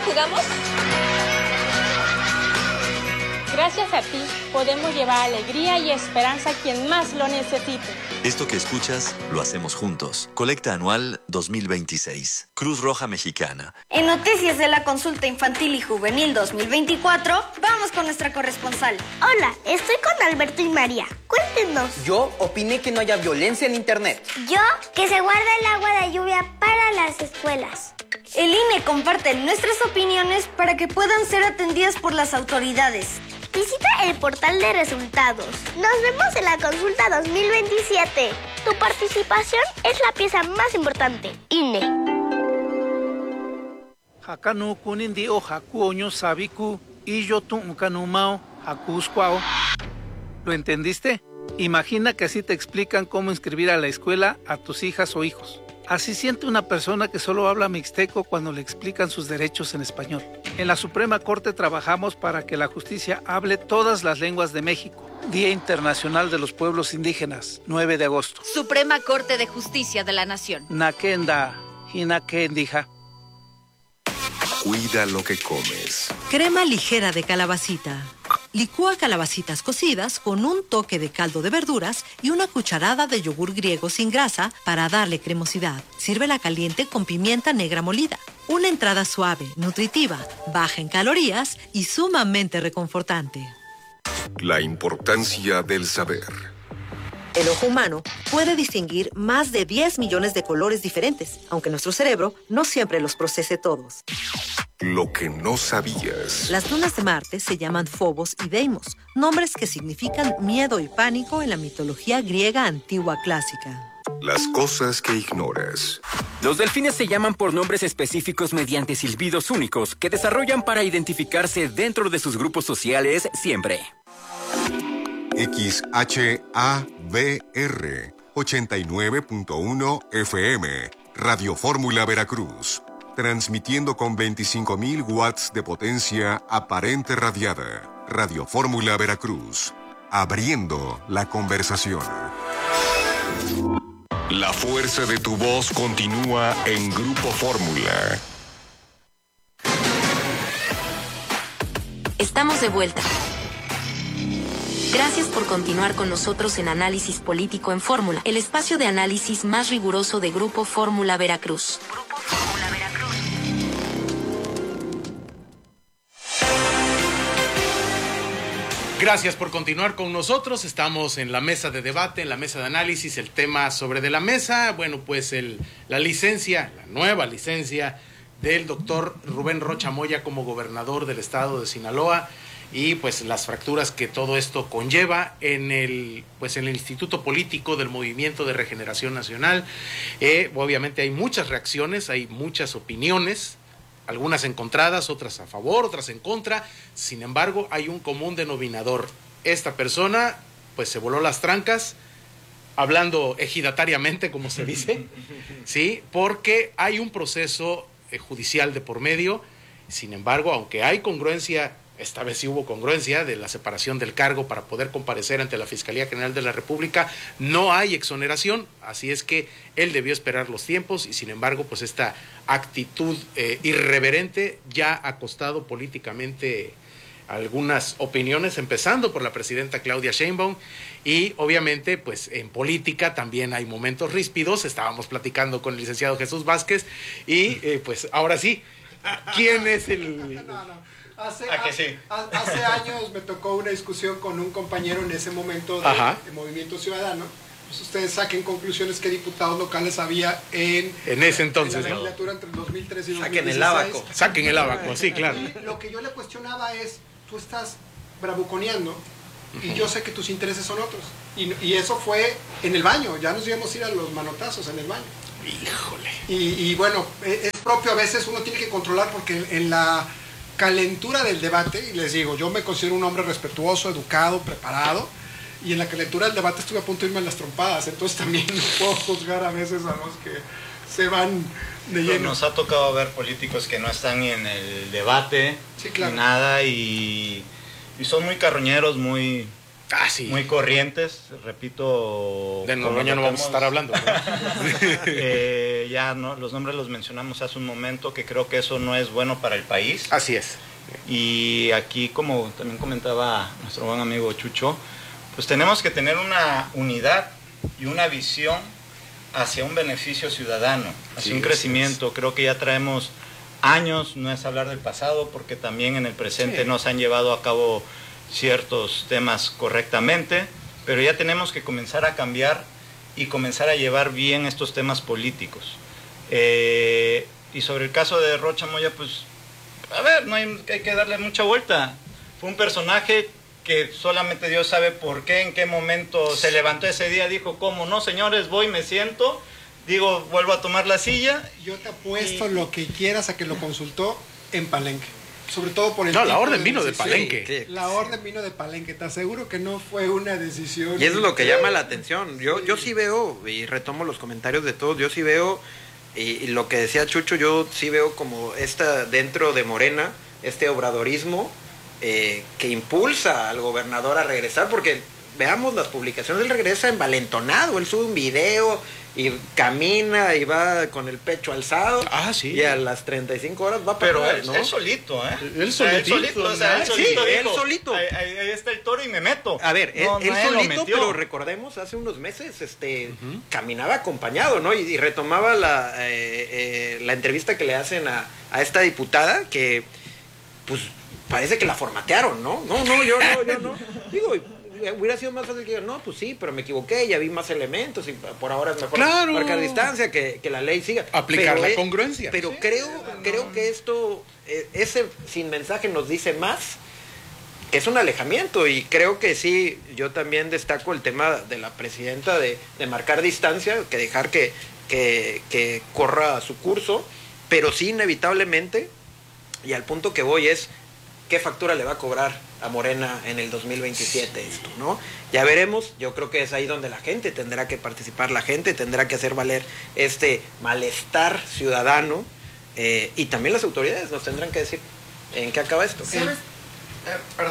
¿Jugamos? Gracias a ti, podemos llevar alegría y esperanza a quien más lo necesite. Esto que escuchas, lo hacemos juntos. Colecta anual 2026. Cruz Roja Mexicana. En noticias de la consulta infantil y juvenil 2024, vamos con nuestra corresponsal. Hola, estoy con Alberto y María. Cuéntenos. Yo opiné que no haya violencia en internet. Yo, que se guarda el agua de lluvia para las escuelas. El INE comparte nuestras opiniones para que puedan ser atendidas por las autoridades. Visita el portal de resultados. Nos vemos en la consulta 2027. Tu participación es la pieza más importante. INE. Hakanu kunindi o hakuoño sabiku y yo tuncanumao hakuscuao. ¿Lo entendiste? Imagina que así te explican cómo inscribir a la escuela a tus hijas o hijos. Así siente una persona que solo habla mixteco cuando le explican sus derechos en español. En la Suprema Corte trabajamos para que la justicia hable todas las lenguas de México. Día Internacional de los Pueblos Indígenas, 9 de agosto. Suprema Corte de Justicia de la Nación. Nakenda, hinakendija. Cuida lo que comes. Crema ligera de calabacita. Licúa calabacitas cocidas con un toque de caldo de verduras y una cucharada de yogur griego sin grasa para darle cremosidad. Sírvela caliente con pimienta negra molida. Una entrada suave, nutritiva, baja en calorías y sumamente reconfortante. La importancia del saber. El ojo humano puede distinguir más de 10 millones de colores diferentes, aunque nuestro cerebro no siempre los procese todos. Lo que no sabías. Las lunas de Marte se llaman Phobos y Deimos, nombres que significan miedo y pánico en la mitología griega antigua clásica. Las cosas que ignoras. Los delfines se llaman por nombres específicos mediante silbidos únicos que desarrollan para identificarse dentro de sus grupos sociales siempre. XHABR 89.1 FM, Radio Fórmula Veracruz. Transmitiendo con 25.000 watts de potencia aparente radiada. Radio Fórmula Veracruz. Abriendo la conversación. La fuerza de tu voz continúa en Grupo Fórmula. Estamos de vuelta. Gracias por continuar con nosotros en Análisis Político en Fórmula, el espacio de análisis más riguroso de Grupo Fórmula Veracruz. Grupo Fórmula Veracruz. Gracias por continuar con nosotros. Estamos en la mesa de debate, en la mesa de análisis. El tema sobre de la mesa, bueno, pues la nueva licencia del doctor Rubén Rocha Moya como gobernador del estado de Sinaloa y pues las fracturas que todo esto conlleva en el Instituto Político del Movimiento de Regeneración Nacional. Obviamente hay muchas reacciones, hay muchas opiniones, algunas encontradas, otras a favor, otras en contra. Sin embargo, hay un común denominador. Esta persona, pues se voló las trancas, hablando ejidatariamente, como se dice, ¿sí? Porque hay un proceso judicial de por medio. Sin embargo, aunque hay congruencia, esta vez sí hubo congruencia de la separación del cargo para poder comparecer ante la Fiscalía General de la República, no hay exoneración, así es que él debió esperar los tiempos y sin embargo, pues esta actitud irreverente ya ha costado políticamente algunas opiniones, empezando por la presidenta Claudia Sheinbaum, y obviamente pues en política también hay momentos ríspidos. Estábamos platicando con el licenciado Jesús Vázquez y pues ahora sí, ¿quién es el...? Hace años me tocó una discusión con un compañero en ese momento de Movimiento Ciudadano. Pues ustedes saquen conclusiones qué diputados locales había en ese entonces. En la legislatura entre el 2003 y 2016. Saquen el abaco. Saquen el abaco, sí, claro. Y lo que yo le cuestionaba es, tú estás bravuconeando y yo sé que tus intereses son otros. Y eso fue en el baño, ya nos íbamos a ir a los manotazos en el baño. Híjole. Y bueno, es propio, a veces uno tiene que controlar porque en la calentura del debate, y les digo, yo me considero un hombre respetuoso, educado, preparado, y en la calentura del debate estuve a punto de irme a las trompadas, entonces también puedo juzgar a veces a los que se van de lleno. Nos ha tocado ver políticos que no están en el debate, sí, claro, ni nada, y son muy carroñeros, muy muy corrientes, repito. De Noroña no vamos a estar hablando, ¿no? Ya no, los nombres los mencionamos hace un momento, que creo que eso no es bueno para el país. Así es. Y aquí, como también comentaba nuestro buen amigo Chucho, pues tenemos que tener una unidad y una visión hacia un beneficio ciudadano, hacia un crecimiento. Creo que ya traemos años, no es hablar del pasado, porque también en el presente no se han llevado a cabo ciertos temas correctamente, pero ya tenemos que comenzar a cambiar y comenzar a llevar bien estos temas políticos. Y sobre el caso de Rocha Moya, pues, a ver, no hay que darle mucha vuelta. Fue un personaje que solamente Dios sabe por qué, en qué momento se levantó ese día, dijo, ¿cómo no, señores? Voy, me siento, digo, vuelvo a tomar la silla. Yo te apuesto lo que quieras a que lo consultó en Palenque. Sobre todo por el... No, la orden vino de Palenque. Sí. La orden vino de Palenque. Te aseguro que no fue una decisión... Y eso es lo que llama la atención. Yo sí veo, y retomo los comentarios de todos, yo sí veo, y lo que decía Chucho, yo sí veo como dentro de Morena, este obradorismo que impulsa al gobernador a regresar, porque veamos las publicaciones, él regresa envalentonado, él sube un video y camina y va con el pecho alzado. Sí. Y a las 35 horas va para atrás, ¿no? Él solito, ¿eh? Él solito. Él solito. Ahí está el toro y me meto. A ver, él solito, pero recordemos, hace unos meses caminaba acompañado, ¿no? Y retomaba la entrevista que le hacen a esta diputada, que pues parece que la formatearon, ¿no? No, yo no. Digo, hubiera sido más fácil que yo, no, pues sí, pero me equivoqué, ya vi más elementos y por ahora es mejor marcar distancia, que la ley siga. Aplicar la congruencia. Pero creo que esto, ese sin mensaje nos dice más, que es un alejamiento, y creo que sí, yo también destaco el tema de la presidenta de marcar distancia, que dejar que corra su curso, pero sí inevitablemente, y al punto que voy es, ¿qué factura le va a cobrar a Morena en el 2027 esto, ¿no? Ya veremos, yo creo que es ahí donde la gente tendrá que participar, la gente tendrá que hacer valer este malestar ciudadano, y también las autoridades nos tendrán que decir en qué acaba esto. ¿Sabes? Perdón.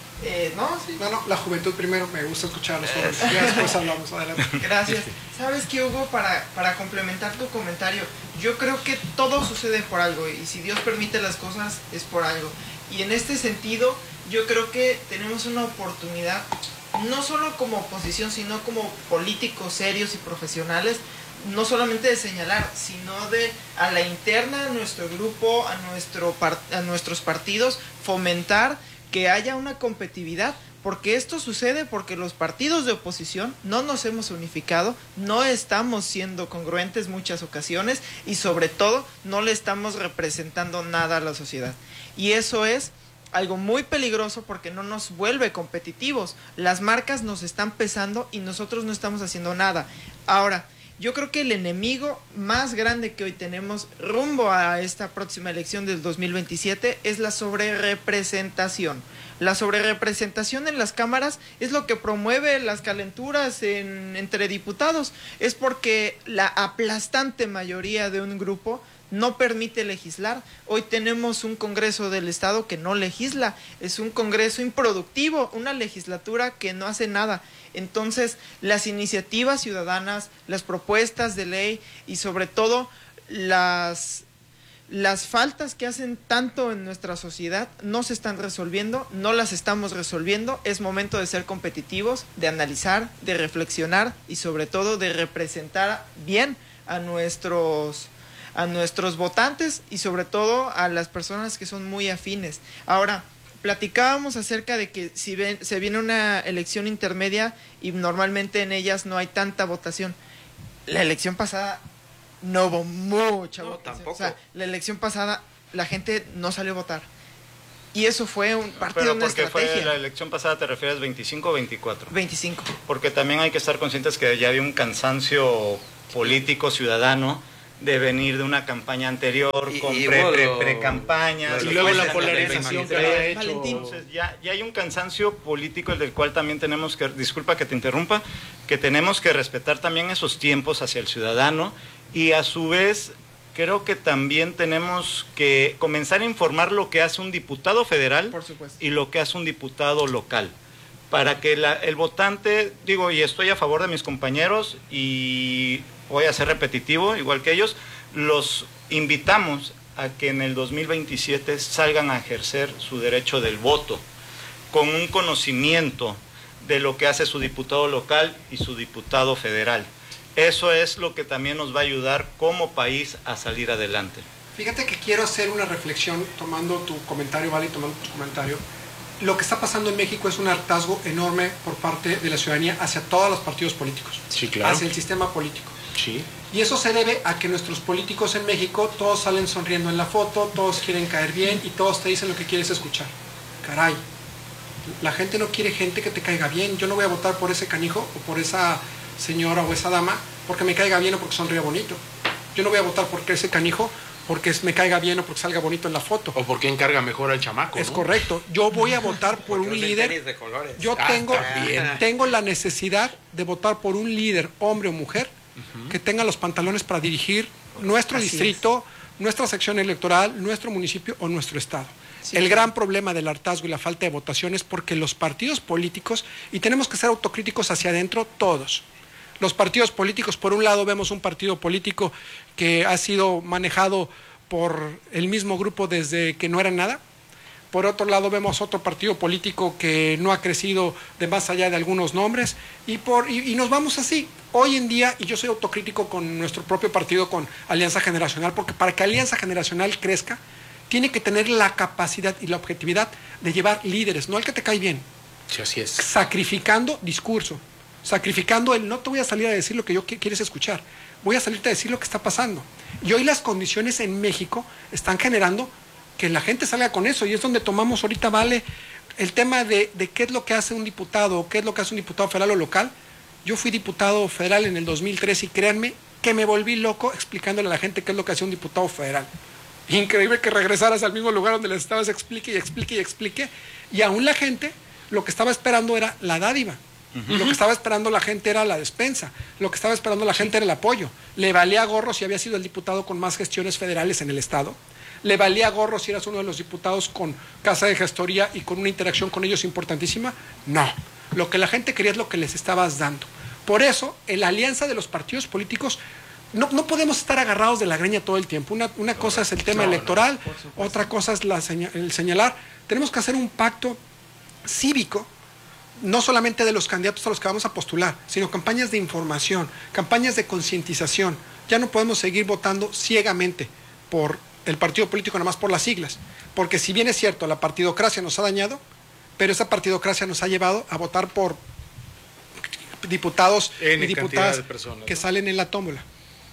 No, la juventud primero, me gusta escuchar a los jóvenes, ya después hablamos, adelante. Gracias. ¿Sabes qué, Hugo? Para complementar tu comentario, yo creo que todo sucede por algo, y si Dios permite las cosas es por algo. Y en este sentido, yo creo que tenemos una oportunidad, no solo como oposición, sino como políticos serios y profesionales, no solamente de señalar, sino de a la interna, a nuestro grupo, a nuestros partidos, fomentar que haya una competitividad, porque esto sucede porque los partidos de oposición no nos hemos unificado, no estamos siendo congruentes muchas ocasiones, y sobre todo no le estamos representando nada a la sociedad. Y eso es algo muy peligroso, porque no nos vuelve competitivos. Las marcas nos están pesando y nosotros no estamos haciendo nada. Ahora, yo creo que el enemigo más grande que hoy tenemos rumbo a esta próxima elección del 2027 es la sobrerepresentación. La sobrerepresentación en las cámaras es lo que promueve las calenturas entre diputados. Es porque la aplastante mayoría de un grupo no permite legislar. Hoy tenemos un Congreso del Estado que no legisla, es un Congreso improductivo, una legislatura que no hace nada. Entonces, las iniciativas ciudadanas, las propuestas de ley y sobre todo las faltas que hacen tanto en nuestra sociedad no se están resolviendo, no las estamos resolviendo. Es momento de ser competitivos, de analizar, de reflexionar y sobre todo de representar bien a nuestros votantes y sobre todo a las personas que son muy afines. Ahora, platicábamos acerca de que se viene una elección intermedia y normalmente en ellas no hay tanta votación. La elección pasada no hubo mucha votación. Tampoco. O sea, la elección pasada la gente no salió a votar. Y eso fue un partido, una estrategia. ¿Pero por qué fue la elección pasada? ¿Te refieres 25 o 24? 25. Porque también hay que estar conscientes que ya había un cansancio político, ciudadano, de venir de una campaña anterior con pre-campañas. Y luego la polarización que había hecho. Entonces ya hay un cansancio político, el del cual también tenemos que, disculpa que te interrumpa, que tenemos que respetar también esos tiempos hacia el ciudadano, y a su vez creo que también tenemos que comenzar a informar lo que hace un diputado federal y lo que hace un diputado local. para que el votante, digo, y estoy a favor de mis compañeros y voy a ser repetitivo, igual que ellos, los invitamos a que en el 2027 salgan a ejercer su derecho del voto, con un conocimiento de lo que hace su diputado local y su diputado federal. Eso es lo que también nos va a ayudar como país a salir adelante. Fíjate que quiero hacer una reflexión tomando tu comentario, Vale, tomando tu comentario. Lo que está pasando en México es un hartazgo enorme por parte de la ciudadanía hacia todos los partidos políticos, sí, claro, hacia el sistema político. Sí. Y eso se debe a que nuestros políticos en México todos salen sonriendo en la foto, todos quieren caer bien y todos te dicen lo que quieres escuchar. Caray, la gente no quiere gente que te caiga bien. Yo no voy a votar por ese canijo o por esa señora o esa dama porque me caiga bien o porque sonría bonito. Yo no voy a votar por ese canijo porque me caiga bien o porque salga bonito en la foto. O porque encarga mejor al chamaco, Es ¿no? correcto. Yo voy a votar por un líder. Yo tengo la necesidad de votar por un líder, hombre o mujer, que tenga los pantalones para dirigir nuestro distrito, nuestra sección electoral, nuestro municipio o nuestro estado. Sí, el gran problema del hartazgo y la falta de votación es porque los partidos políticos, y tenemos que ser autocríticos hacia adentro todos, los partidos políticos, por un lado vemos un partido político que ha sido manejado por el mismo grupo desde que no era nada. Por otro lado vemos otro partido político que no ha crecido de más allá de algunos nombres y nos vamos así. Hoy en día, y yo soy autocrítico con nuestro propio partido, con Alianza Generacional, porque para que Alianza Generacional crezca, tiene que tener la capacidad y la objetividad de llevar líderes, no al que te cae bien. Sí, así es. Sacrificando discurso, sacrificando el no te voy a salir a decir lo que yo quieres escuchar, voy a salirte a decir lo que está pasando. Y hoy las condiciones en México están generando que la gente salga con eso, y es donde tomamos ahorita, Vale, el tema de qué es lo que hace un diputado, o qué es lo que hace un diputado federal o local. Yo fui diputado federal en el 2003 y créanme que me volví loco explicándole a la gente qué es lo que hace un diputado federal. Increíble que regresaras al mismo lugar donde les estabas explique y explique y explique, y aún la gente lo que estaba esperando era la dádiva. Lo que estaba esperando la gente era la despensa, lo que estaba esperando la gente era el apoyo. Le valía gorro si había sido el diputado con más gestiones federales en el estado, le valía gorro si eras uno de los diputados con casa de gestoría y con una interacción con ellos importantísima. No, lo que la gente quería es lo que les estabas dando. Por eso, en la alianza de los partidos políticos no podemos estar agarrados de la greña todo el tiempo. Una cosa es el tema electoral, otra cosa es el señalar. Tenemos que hacer un pacto cívico, no solamente de los candidatos a los que vamos a postular, sino campañas de información, campañas de concientización. Ya no podemos seguir votando ciegamente por el partido político nada más por las siglas, porque si bien es cierto, la partidocracia nos ha dañado, pero esa partidocracia nos ha llevado a votar por diputados y diputadas que salen en la tómbola.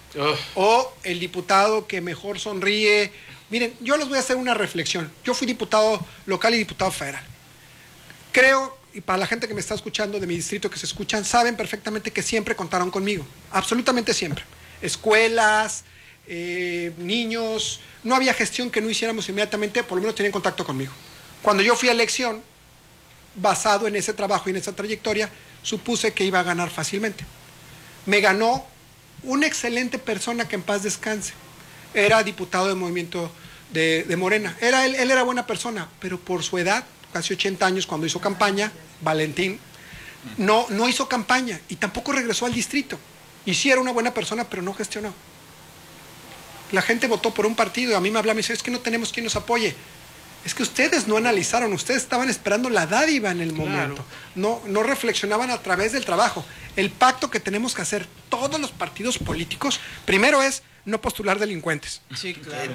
O el diputado que mejor sonríe. Miren, yo les voy a hacer una reflexión. Yo fui diputado local y diputado federal. Creo, y para la gente que me está escuchando de mi distrito que se escuchan, saben perfectamente que siempre contaron conmigo, absolutamente siempre. Escuelas, niños, no había gestión que no hiciéramos inmediatamente, por lo menos tenían contacto conmigo. Cuando yo fui a elección, basado en ese trabajo y en esa trayectoria, supuse que iba a ganar fácilmente. Me ganó una excelente persona que en paz descanse. Era diputado del movimiento de Morena. Él era buena persona, pero por su edad, casi 80 años, cuando hizo campaña, Valentín, no hizo campaña y tampoco regresó al distrito. Y sí era una buena persona, pero no gestionó. La gente votó por un partido y a mí me hablaba y me dice, es que no tenemos quien nos apoye. Es que ustedes no analizaron, ustedes estaban esperando la dádiva en el momento. No reflexionaban a través del trabajo. El pacto que tenemos que hacer todos los partidos políticos, primero es no postular delincuentes. Sí, claro.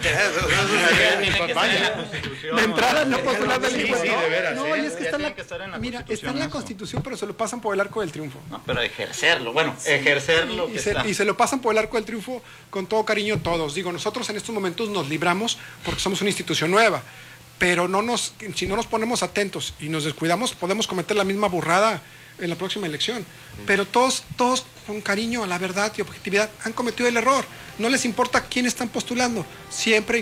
De entrada no postular delincuentes. Sí, de veras. No, y es que está en la Constitución, pero se lo pasan por el arco del triunfo. No, pero ejercerlo, ejercerlo. Y se lo pasan por el arco del triunfo con todo cariño todos. Digo, nosotros en estos momentos nos libramos porque somos una institución nueva, pero si no nos ponemos atentos y nos descuidamos, podemos cometer la misma burrada en la próxima elección. Pero todos con cariño a la verdad y objetividad han cometido el error. No les importa quién están postulando, siempre